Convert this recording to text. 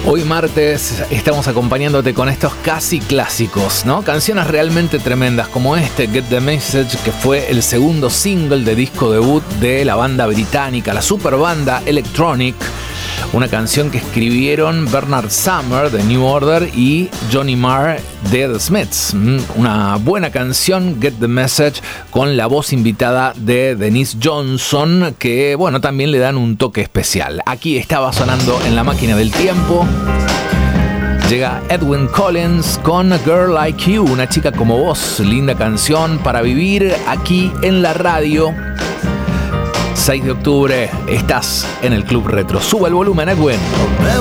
Hoy martes estamos acompañándote con estos casi clásicos, ¿no? Canciones realmente tremendas como este, Get the Message, que fue el segundo single de disco debut de la banda británica, la super banda Electronic. Una canción que escribieron Bernard Sumner de New Order y Johnny Marr de The Smiths. Una buena canción, Get the Message, con la voz invitada de Denise Johnson, que bueno, también le dan un toque especial. Aquí estaba sonando en la máquina del tiempo. Llega Edwyn Collins con A Girl Like You, una chica como vos. Linda canción para vivir aquí en la radio. 6 de octubre, estás en el Club Retro. Sube el volumen, Edwin.